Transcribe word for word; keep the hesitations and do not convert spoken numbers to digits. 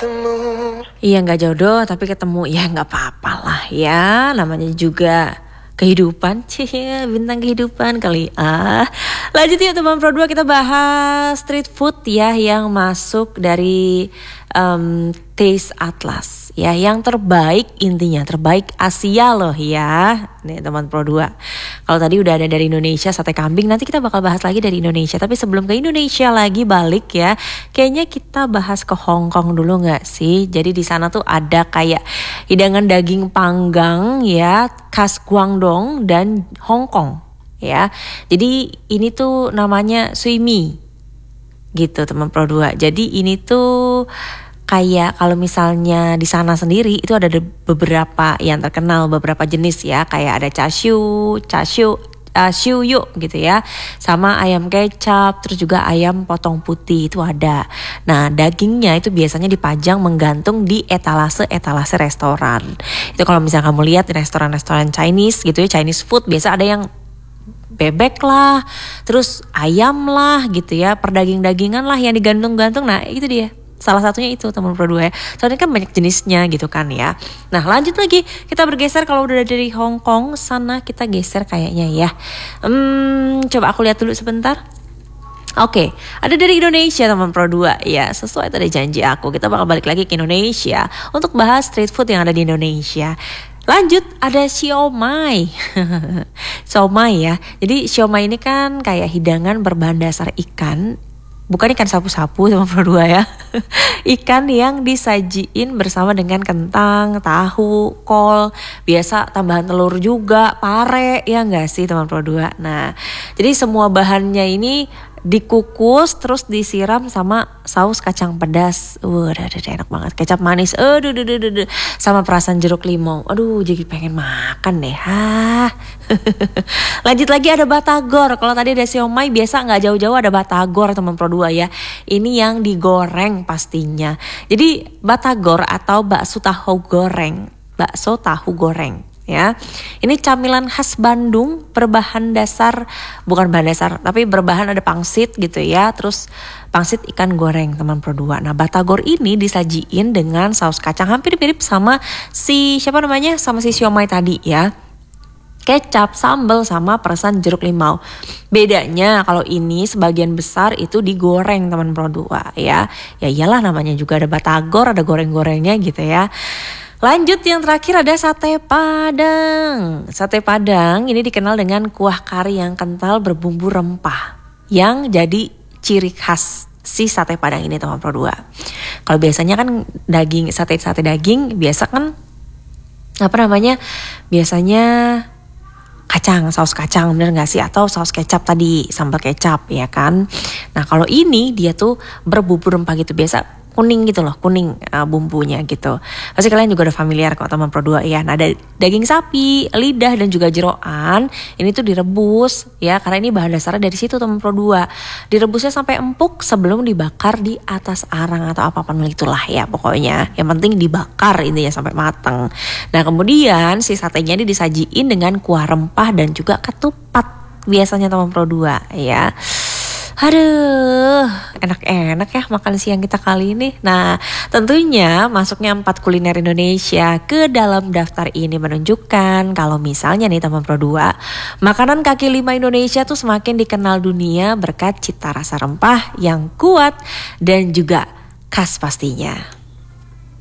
bertemu. Iya nggak jodoh tapi ketemu, ya nggak apa-apa lah ya, namanya juga kehidupan, cie bintang kehidupan kali ah. Lanjut ya teman Pro dua, kita bahas street food ya yang masuk dari um, Taste Atlas ya, yang terbaik, intinya terbaik Asia loh ya nih teman Pro dua. Kalau tadi udah ada dari Indonesia sate kambing, nanti kita bakal bahas lagi dari Indonesia. Tapi sebelum ke Indonesia lagi balik ya, kayaknya kita bahas ke Hong Kong dulu nggak sih? Jadi di sana tuh ada kayak hidangan daging panggang ya khas Guangdong dan Hong Kong ya. Jadi ini tuh namanya Sui Mi gitu teman Pro dua. Jadi ini tuh kayak kalau misalnya di sana sendiri itu ada beberapa yang terkenal, beberapa jenis ya, kayak ada chashu, chashu, uh, shiuyu gitu ya, sama ayam kecap, terus juga ayam potong putih itu ada. Nah dagingnya itu biasanya dipajang menggantung di etalase-etalase restoran. Itu kalau misalnya kamu lihat di restoran-restoran Chinese gitu ya, Chinese food biasa ada yang bebek lah, terus ayam lah gitu ya, perdaging-dagingan lah yang digantung-gantung. Nah itu dia, salah satunya itu teman Pro dua ya. Soalnya kan banyak jenisnya gitu kan ya. Nah lanjut lagi, kita bergeser. Kalau udah dari Hong Kong sana kita geser kayaknya ya. Hmm, coba aku lihat dulu sebentar. Oke, ada dari Indonesia teman Pro dua ya. Sesuai tadi janji aku, kita bakal balik lagi ke Indonesia untuk bahas street food yang ada di Indonesia. Lanjut, ada siomay. Siomay ya. Jadi siomay ini kan kayak hidangan berbahan dasar ikan. Bukan ikan sapu-sapu sama Pro dua ya. Ikan yang disajiin bersama dengan kentang, tahu, kol, biasa tambahan telur juga, pare ya enggak sih teman Pro dua. Nah, jadi semua bahannya ini dikukus terus disiram sama saus kacang pedas. Wah, udah, udah, enak banget. Kecap manis. Aduh, aduh, aduh, aduh. Sama perasan jeruk limau. Aduh, jadi pengen makan deh. Ha. Lanjut lagi ada batagor. Kalau tadi ada siomay, biasa nggak jauh-jauh ada batagor teman Pro dua ya. Ini yang digoreng pastinya. Jadi batagor atau bakso tahu goreng. Bakso tahu goreng. Ya, ini camilan khas Bandung berbahan dasar, bukan bahan dasar, tapi berbahan ada pangsit gitu ya, terus pangsit ikan goreng teman Pro dua. Nah batagor ini disajiin dengan saus kacang hampir mirip sama si siapa namanya, sama si siomay tadi ya. Kecap, sambal, sama perasan jeruk limau. Bedanya kalau ini sebagian besar itu digoreng teman Pro dua ya. Ya iyalah namanya juga ada batagor, ada goreng-gorengnya gitu ya. Lanjut yang terakhir ada sate padang. Sate padang ini dikenal dengan kuah kari yang kental berbumbu rempah, yang jadi ciri khas si sate padang ini teman Pro dua. Kalau biasanya kan daging, sate-sate daging biasa kan apa namanya, biasanya kacang, saus kacang, bener gak sih? Atau saus kecap tadi, sambal kecap ya kan. Nah kalau ini dia tuh berbumbu rempah gitu, biasa kuning gitu loh, kuning uh, bumbunya gitu. Pasti kalian juga udah familiar kok teman Pro dua ya. Nah ada daging sapi, lidah dan juga jeroan. Ini tuh direbus ya, karena ini bahan dasarnya dari situ teman Pro dua. Direbusnya sampai empuk sebelum dibakar di atas arang atau apapun itulah ya pokoknya. Yang penting dibakar intinya sampai matang. Nah kemudian si satenya ini disajiin dengan kuah rempah dan juga ketupat biasanya teman Pro dua ya. Aduh, enak-enak ya makan siang kita kali ini. Nah, tentunya masuknya empat kuliner Indonesia ke dalam daftar ini menunjukkan kalau misalnya nih teman Pro dua, makanan kaki lima Indonesia tuh semakin dikenal dunia berkat cita rasa rempah yang kuat dan juga khas pastinya.